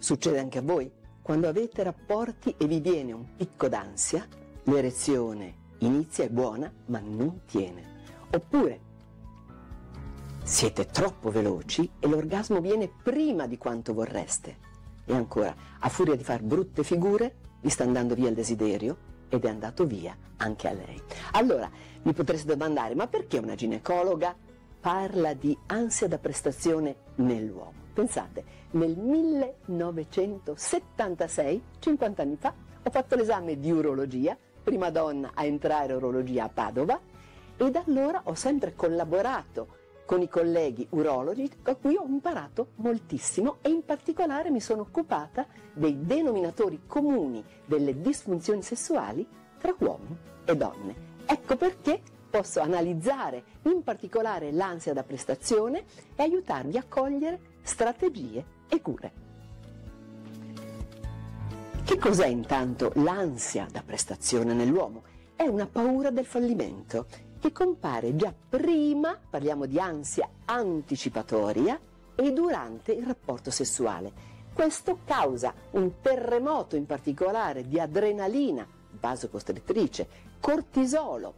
Succede anche a voi? Quando avete rapporti e vi viene un picco d'ansia, l'erezione inizia, è buona, ma non tiene. Oppure siete troppo veloci e l'orgasmo viene prima di quanto vorreste. E ancora, a furia di far brutte figure, vi sta andando via il desiderio ed è andato via anche a lei. Allora, vi potreste domandare, ma perché una ginecologa parla di ansia da prestazione nell'uomo? Pensate, nel 1976, 50 anni fa, ho fatto l'esame di urologia, prima donna a entrare a urologia a Padova, e da allora ho sempre collaborato con i colleghi urologi a cui ho imparato moltissimo e in particolare mi sono occupata dei denominatori comuni delle disfunzioni sessuali tra uomini e donne. Ecco perché posso analizzare in particolare l'ansia da prestazione e aiutarvi a cogliere strategie e cure. Che cos'è intanto l'ansia da prestazione nell'uomo? È una paura del fallimento che compare già prima, parliamo di ansia anticipatoria, e durante il rapporto sessuale. Questo causa un terremoto in particolare di adrenalina, vasocostritrice, cortisolo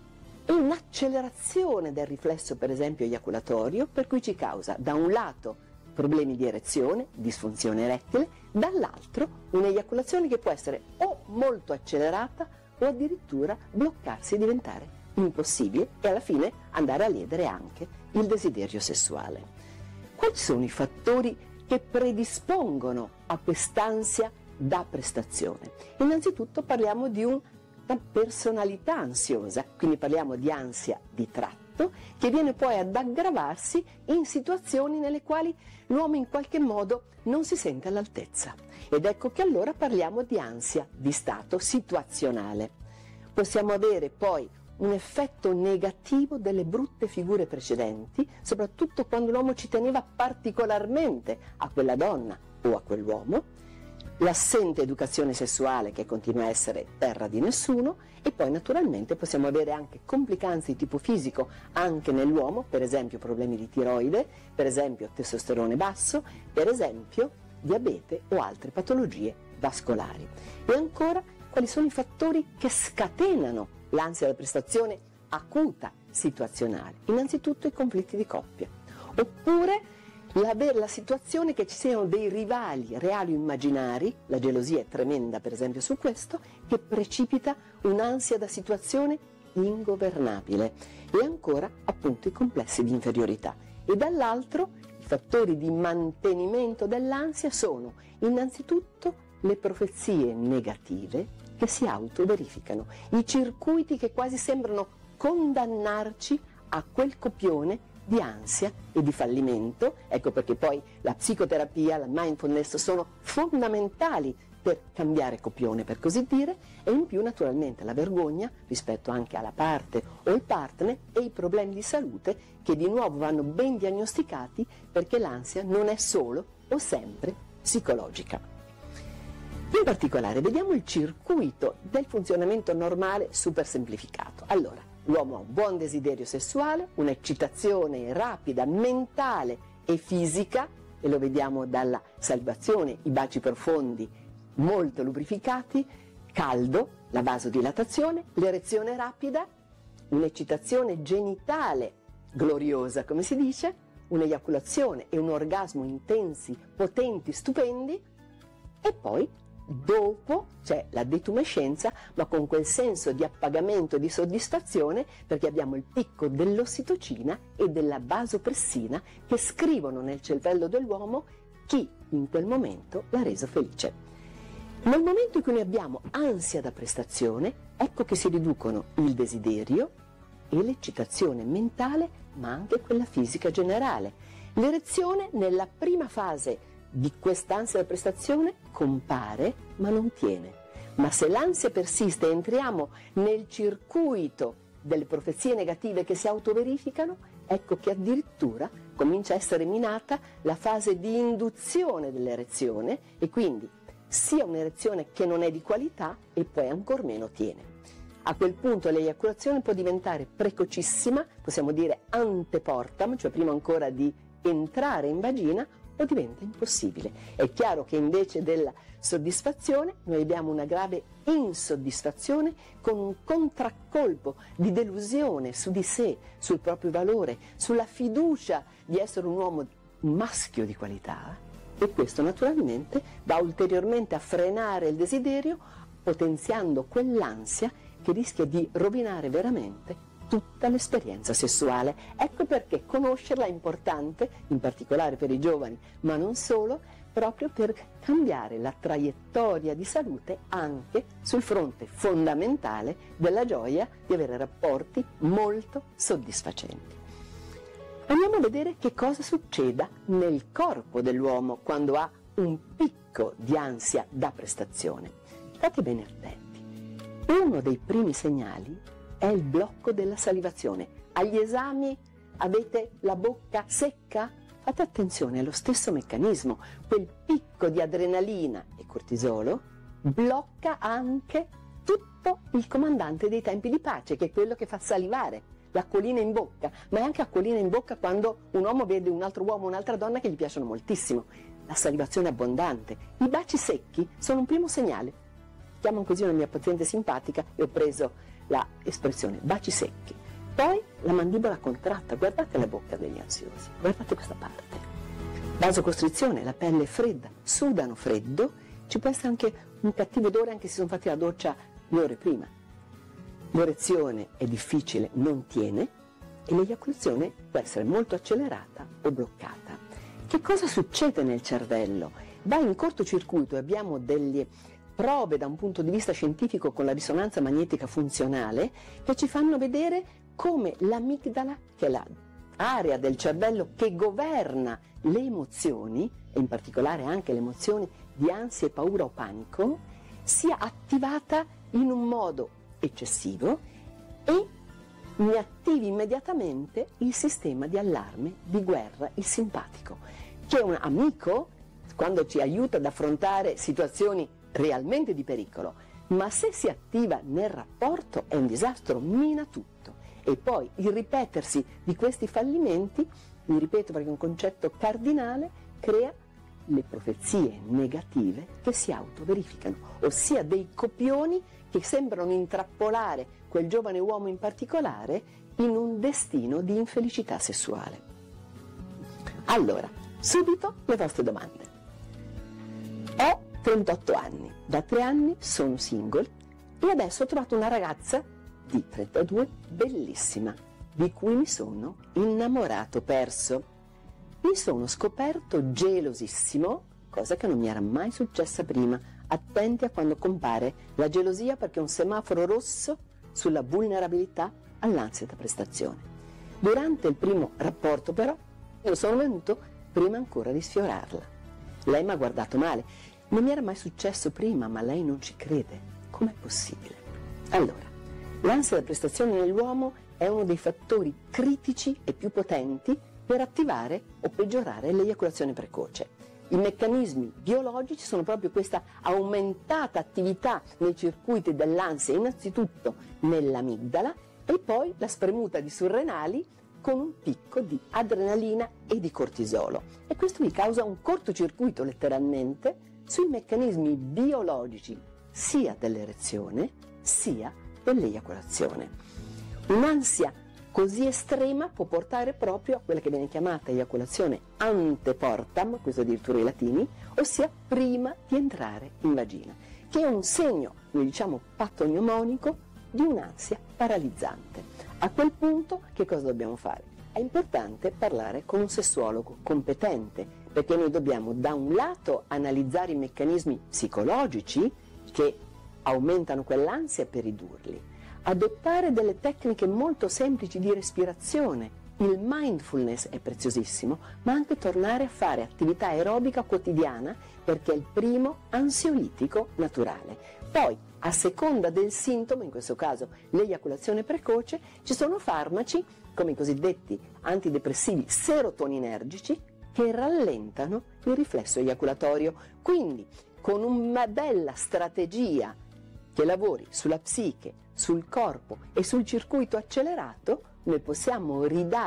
e un'accelerazione del riflesso per esempio eiaculatorio, per cui ci causa da un lato problemi di erezione, disfunzione erettile, dall'altro un'eiaculazione che può essere o molto accelerata o addirittura bloccarsi e diventare impossibile e alla fine andare a ledere anche il desiderio sessuale. Quali sono i fattori che predispongono a quest'ansia da prestazione? Innanzitutto parliamo di una personalità ansiosa, quindi parliamo di ansia di tratto che viene poi ad aggravarsi in situazioni nelle quali l'uomo in qualche modo non si sente all'altezza. Ed ecco che allora parliamo di ansia di stato situazionale. Possiamo avere poi un effetto negativo delle brutte figure precedenti, soprattutto quando l'uomo ci teneva particolarmente a quella donna o a quell'uomo, l'assente educazione sessuale che continua a essere terra di nessuno, e poi naturalmente possiamo avere anche complicanze di tipo fisico anche nell'uomo, per esempio problemi di tiroide, per esempio testosterone basso, per esempio diabete o altre patologie vascolari. E ancora, quali sono i fattori che scatenano l'ansia da prestazione acuta situazionale? Innanzitutto i conflitti di coppia, oppure la situazione che ci siano dei rivali reali o immaginari, la gelosia è tremenda per esempio su questo, che precipita un'ansia da situazione ingovernabile, e ancora appunto i complessi di inferiorità. E dall'altro i fattori di mantenimento dell'ansia sono innanzitutto le profezie negative che si autoverificano, i circuiti che quasi sembrano condannarci a quel copione di ansia e di fallimento. Ecco perché poi la psicoterapia, la mindfulness sono fondamentali per cambiare copione, per così dire, e in più naturalmente la vergogna rispetto anche alla parte o il partner e i problemi di salute che di nuovo vanno ben diagnosticati, perché l'ansia non è solo o sempre psicologica. In particolare vediamo il circuito del funzionamento normale super semplificato. Allora, l'uomo ha un buon desiderio sessuale, un'eccitazione rapida, mentale e fisica, e lo vediamo dalla salivazione, i baci profondi molto lubrificati, caldo, la vasodilatazione, l'erezione rapida, un'eccitazione genitale gloriosa, come si dice, un'eiaculazione e un orgasmo intensi, potenti, stupendi, e poi dopo c'è la detumescenza, ma con quel senso di appagamento e di soddisfazione, perché abbiamo il picco dell'ossitocina e della vasopressina che scrivono nel cervello dell'uomo chi in quel momento l'ha reso felice. Nel momento in cui noi abbiamo ansia da prestazione, ecco che si riducono il desiderio e l'eccitazione mentale, ma anche quella fisica generale. L'erezione nella prima fase di quest'ansia da prestazione compare ma non tiene. Ma se l'ansia persiste e entriamo nel circuito delle profezie negative che si autoverificano, ecco che addirittura comincia a essere minata la fase di induzione dell'erezione, e quindi sia un'erezione che non è di qualità e poi ancor meno tiene. A quel punto l'eiaculazione può diventare precocissima, possiamo dire anteportam, cioè prima ancora di entrare in vagina, o diventa impossibile. È chiaro che invece della soddisfazione noi abbiamo una grave insoddisfazione con un contraccolpo di delusione su di sé, sul proprio valore, sulla fiducia di essere un uomo, un maschio di qualità, e questo naturalmente va ulteriormente a frenare il desiderio, potenziando quell'ansia che rischia di rovinare veramente tutta l'esperienza sessuale. Ecco perché conoscerla è importante, in particolare per i giovani, ma non solo, proprio per cambiare la traiettoria di salute anche sul fronte fondamentale della gioia di avere rapporti molto soddisfacenti. Andiamo a vedere che cosa succeda nel corpo dell'uomo quando ha un picco di ansia da prestazione. State bene attenti. Uno dei primi segnali è il blocco della salivazione. Agli esami avete la bocca secca? Fate attenzione, è lo stesso meccanismo. Quel picco di adrenalina e cortisolo blocca anche tutto il comandante dei tempi di pace, che è quello che fa salivare, l'acquolina in bocca, ma è anche acquolina in bocca quando un uomo vede un altro uomo o un'altra donna che gli piacciono moltissimo. La salivazione abbondante, i baci secchi sono un primo segnale. Chiamo così una mia paziente simpatica e ho preso la espressione baci secchi. Poi la mandibola contratta, guardate la bocca degli ansiosi, guardate questa parte. Vasocostrizione, la pelle è fredda, sudano freddo, ci può essere anche un cattivo odore anche se sono fatti la doccia 2 ore prima. L'erezione è difficile, non tiene, e l'eiaculazione può essere molto accelerata o bloccata. Che cosa succede nel cervello? Va in cortocircuito, abbiamo delle prove da un punto di vista scientifico con la risonanza magnetica funzionale che ci fanno vedere come l'amigdala, che è l'area del cervello che governa le emozioni, e in particolare anche le emozioni di ansia, paura o panico, sia attivata in un modo eccessivo e mi attivi immediatamente il sistema di allarme di guerra, il simpatico, che è un amico quando ci aiuta ad affrontare situazioni realmente di pericolo, ma se si attiva nel rapporto è un disastro, mina tutto. E poi il ripetersi di questi fallimenti, mi ripeto perché è un concetto cardinale, crea le profezie negative che si autoverificano, ossia dei copioni che sembrano intrappolare quel giovane uomo in particolare in un destino di infelicità sessuale. Allora, subito le vostre domande. Ho 38 anni, da 3 anni sono single e adesso ho trovato una ragazza di 32 bellissima, di cui mi sono innamorato perso. Mi sono scoperto gelosissimo, cosa che non mi era mai successa prima. Attenti a quando compare la gelosia, perché è un semaforo rosso sulla vulnerabilità all'ansia da prestazione. Durante il primo rapporto però io sono venuto prima ancora di sfiorarla. Lei mi ha guardato male, non mi era mai successo prima, ma lei non ci crede. Com'è possibile? Allora, l'ansia da prestazione nell'uomo è uno dei fattori critici e più potenti per attivare o peggiorare l'eiaculazione precoce. I meccanismi biologici sono proprio questa aumentata attività nei circuiti dell'ansia, innanzitutto nell'amigdala, e poi la spremuta di surrenali con un picco di adrenalina e di cortisolo. E questo vi causa un cortocircuito letteralmente sui meccanismi biologici sia dell'erezione sia dell'eiaculazione. Un'ansia così estrema può portare proprio a quella che viene chiamata eiaculazione anteportam, questo addirittura i latini, ossia prima di entrare in vagina, che è un segno, noi diciamo patognomonico, di un'ansia paralizzante. A quel punto che cosa dobbiamo fare? È importante parlare con un sessuologo competente, perché noi dobbiamo da un lato analizzare i meccanismi psicologici che aumentano quell'ansia per ridurli, adottare delle tecniche molto semplici di respirazione. Il mindfulness è preziosissimo, ma anche tornare a fare attività aerobica quotidiana, perché è il primo ansiolitico naturale. Poi, a seconda del sintomo, in questo caso l'eiaculazione precoce, ci sono farmaci, come i cosiddetti antidepressivi serotoninergici, che rallentano il riflesso eiaculatorio. Quindi, con una bella strategia che lavori sulla psiche, sul corpo e sul circuito accelerato, noi possiamo ridare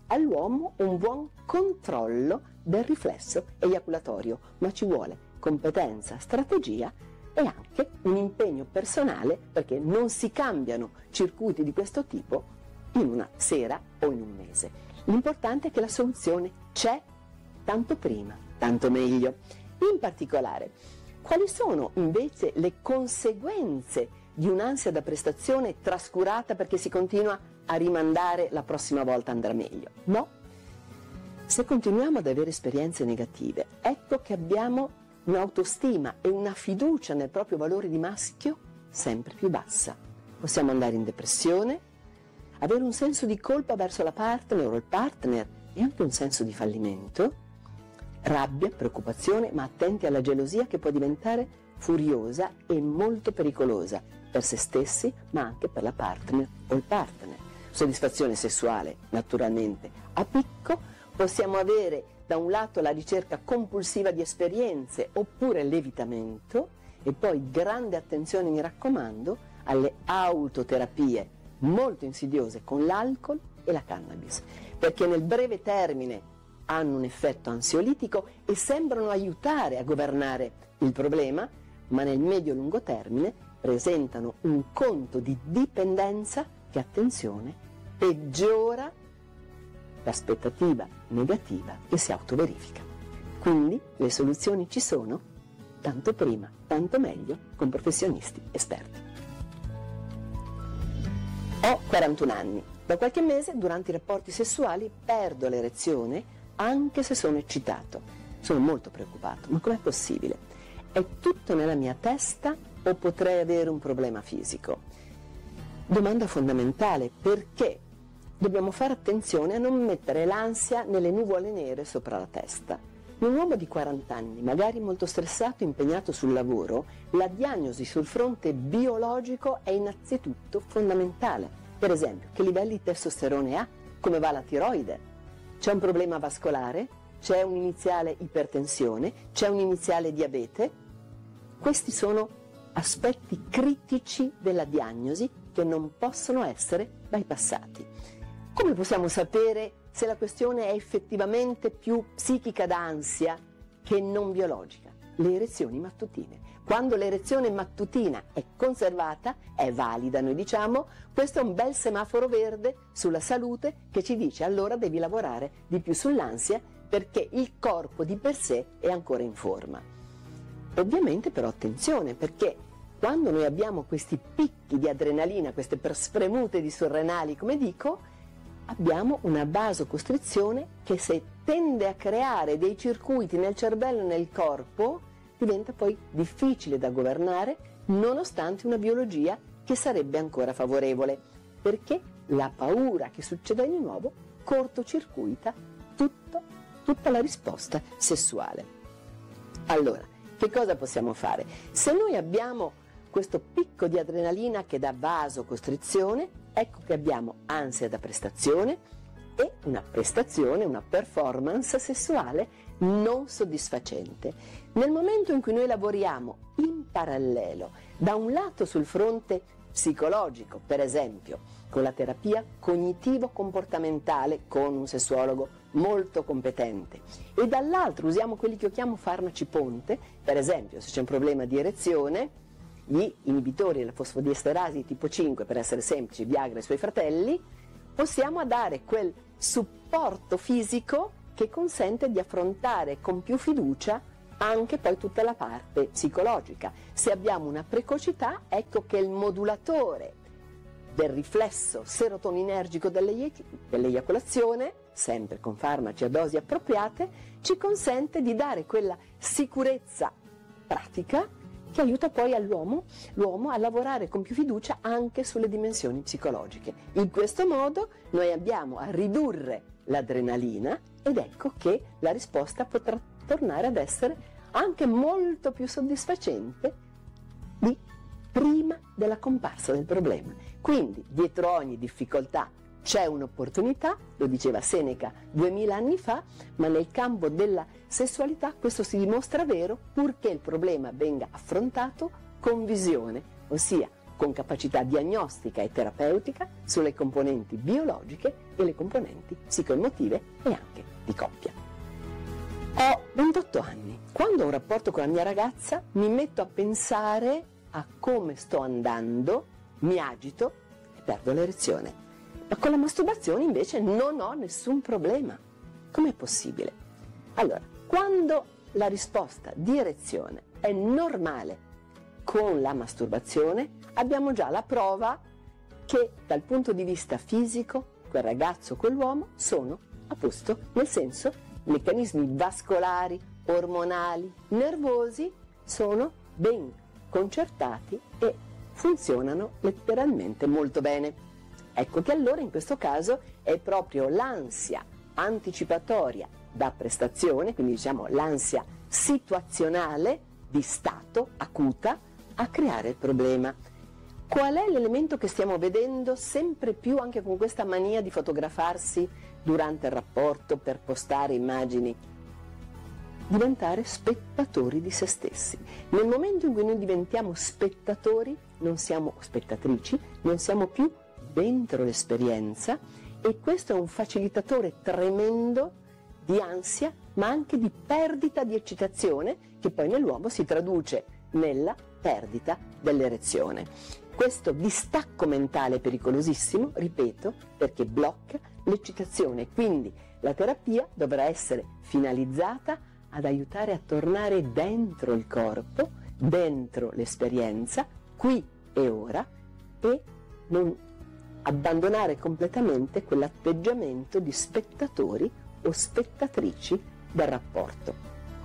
all'uomo un buon controllo del riflesso eiaculatorio, ma ci vuole competenza, strategia e anche un impegno personale, perché non si cambiano circuiti di questo tipo in una sera o in un mese. L'importante è che la soluzione c'è, tanto prima, tanto meglio. In particolare, quali sono invece le conseguenze di un'ansia da prestazione trascurata perché si continua a rimandare la prossima volta andrà meglio? No. Se continuiamo ad avere esperienze negative, ecco che abbiamo un'autostima e una fiducia nel proprio valore di maschio sempre più bassa. Possiamo andare in depressione, avere un senso di colpa verso la partner o il partner e anche un senso di fallimento, rabbia, preoccupazione, ma attenti alla gelosia che può diventare furiosa e molto pericolosa per se stessi, ma anche per la partner o il partner. Soddisfazione sessuale, naturalmente, a picco. Possiamo avere da un lato la ricerca compulsiva di esperienze oppure l'evitamento e poi grande attenzione, mi raccomando, alle autoterapie molto insidiose con l'alcol e la cannabis, perché nel breve termine hanno un effetto ansiolitico e sembrano aiutare a governare il problema, ma nel medio-lungo termine presentano un conto di dipendenza che, attenzione, peggiora l'aspettativa negativa che si autoverifica. Quindi le soluzioni ci sono, tanto prima, tanto meglio, con professionisti esperti. Ho 41 anni. Da qualche mese, durante i rapporti sessuali, perdo l'erezione anche se sono eccitato. Sono molto preoccupato. Ma com'è possibile? È tutto nella mia testa o potrei avere un problema fisico? Domanda fondamentale, perché dobbiamo fare attenzione a non mettere l'ansia nelle nuvole nere sopra la testa. In un uomo di 40 anni, magari molto stressato e impegnato sul lavoro, la diagnosi sul fronte biologico è innanzitutto fondamentale. Per esempio, che livelli di testosterone ha? Come va la tiroide? C'è un problema vascolare? C'è un'iniziale ipertensione? C'è un'iniziale diabete? Questi sono aspetti critici della diagnosi che non possono essere bypassati. Come possiamo sapere se la questione è effettivamente più psichica d'ansia che non biologica? Le erezioni mattutine. Quando l'erezione mattutina è conservata, è valida, noi diciamo, questo è un bel semaforo verde sulla salute che ci dice allora devi lavorare di più sull'ansia perché il corpo di per sé è ancora in forma. Ovviamente però attenzione, perché quando noi abbiamo questi picchi di adrenalina, queste spremute di surrenali, come dico, abbiamo una vasocostrizione che se tende a creare dei circuiti nel cervello e nel corpo diventa poi difficile da governare nonostante una biologia che sarebbe ancora favorevole, perché la paura che succeda di nuovo cortocircuita tutta la risposta sessuale. Allora, che cosa possiamo fare? Se noi abbiamo questo picco di adrenalina che dà vasocostrizione, ecco che abbiamo ansia da prestazione e una prestazione, una performance sessuale non soddisfacente. Nel momento in cui noi lavoriamo in parallelo, da un lato sul fronte psicologico, per esempio con la terapia cognitivo-comportamentale con un sessuologo molto competente, e dall'altro usiamo quelli che io chiamo farmaci ponte, per esempio se c'è un problema di erezione, gli inibitori della fosfodiesterasi tipo 5, per essere semplici, Viagra e i suoi fratelli, possiamo dare quel supporto fisico che consente di affrontare con più fiducia anche poi tutta la parte psicologica. Se abbiamo una precocità, ecco che il modulatore del riflesso serotoninergico dell'eiaculazione, sempre con farmaci a dosi appropriate, ci consente di dare quella sicurezza pratica che aiuta poi l'uomo a lavorare con più fiducia anche sulle dimensioni psicologiche. In questo modo noi andiamo a ridurre l'adrenalina ed ecco che la risposta potrà tornare ad essere anche molto più soddisfacente di prima della comparsa del problema. Quindi dietro ogni difficoltà c'è un'opportunità, lo diceva Seneca 2000 anni fa, ma nel campo della sessualità questo si dimostra vero purché il problema venga affrontato con visione, ossia con capacità diagnostica e terapeutica sulle componenti biologiche e le componenti psicoemotive e anche di coppia. Ho 28 anni. Quando ho un rapporto con la mia ragazza mi metto a pensare a come sto andando, mi agito e perdo l'erezione. Ma con la masturbazione invece non ho nessun problema. Com'è possibile? Allora, quando la risposta di erezione è normale con la masturbazione, abbiamo già la prova che dal punto di vista fisico quel ragazzo, quell'uomo sono a posto, nel senso meccanismi vascolari, ormonali, nervosi sono ben concertati e funzionano letteralmente molto bene. Ecco che allora in questo caso è proprio l'ansia anticipatoria da prestazione, quindi diciamo l'ansia situazionale di stato acuta, a creare il problema. Qual è l'elemento che stiamo vedendo sempre più anche con questa mania di fotografarsi durante il rapporto per postare immagini? Diventare spettatori di se stessi. Nel momento in cui noi diventiamo spettatori, non siamo spettatrici, non siamo più dentro l'esperienza, e questo è un facilitatore tremendo di ansia, ma anche di perdita di eccitazione, che poi nell'uomo si traduce nella perdita dell'erezione. Questo distacco mentale è pericolosissimo, ripeto, perché blocca l'eccitazione, quindi la terapia dovrà essere finalizzata ad aiutare a tornare dentro il corpo, dentro l'esperienza, qui e ora, e non abbandonare completamente quell'atteggiamento di spettatori o spettatrici del rapporto.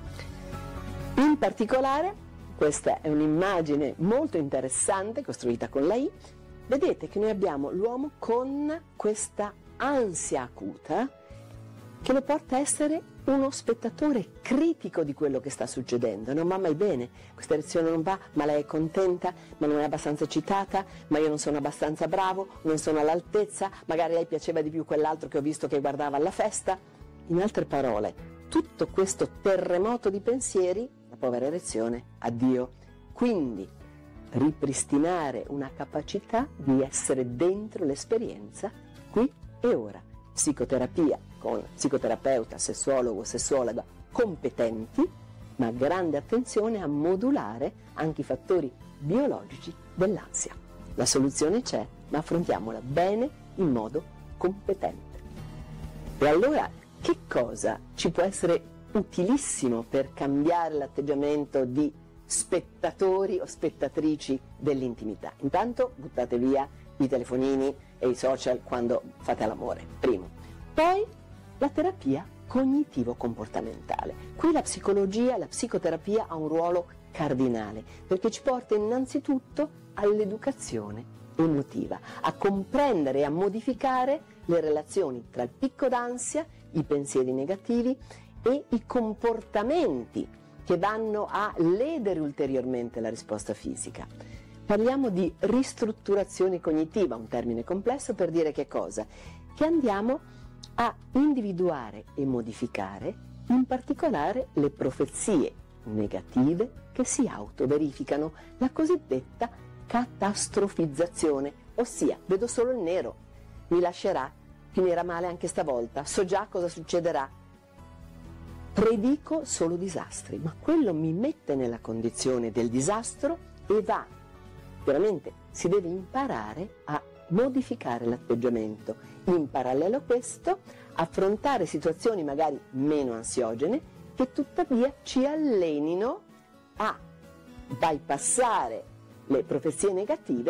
In particolare, questa è un'immagine molto interessante costruita con la I. Vedete che noi abbiamo l'uomo con questa ansia acuta che lo porta a essere uno spettatore critico di quello che sta succedendo. Non va mai bene, questa erezione non va, ma lei è contenta, ma non è abbastanza eccitata, ma io non sono abbastanza bravo, non sono all'altezza, magari lei piaceva di più quell'altro che ho visto che guardava alla festa. In altre parole, tutto questo terremoto di pensieri, la povera erezione, addio. Quindi ripristinare una capacità di essere dentro l'esperienza qui e ora. Psicoterapia con psicoterapeuta, sessuologo, sessuologa competenti, ma grande attenzione a modulare anche i fattori biologici dell'ansia. La soluzione c'è, ma affrontiamola bene in modo competente. E allora che cosa ci può essere utilissimo per cambiare l'atteggiamento di spettatori o spettatrici dell'intimità? Intanto buttate via i telefonini e i social quando fate l'amore, primo. Poi la terapia cognitivo-comportamentale. Qui la psicologia, la psicoterapia ha un ruolo cardinale, perché ci porta innanzitutto all'educazione emotiva, a comprendere e a modificare le relazioni tra il picco d'ansia, i pensieri negativi e i comportamenti che vanno a ledere ulteriormente la risposta fisica. Parliamo di ristrutturazione cognitiva, un termine complesso per dire che cosa? Che andiamo a individuare e modificare in particolare le profezie negative che si autoverificano, la cosiddetta catastrofizzazione, ossia vedo solo il nero, mi lascerà, finirà male anche stavolta, so già cosa succederà, predico solo disastri, ma quello mi mette nella condizione del disastro e va, veramente si deve imparare a modificare l'atteggiamento, in parallelo a questo affrontare situazioni magari meno ansiogene che tuttavia ci allenino a bypassare le profezie negative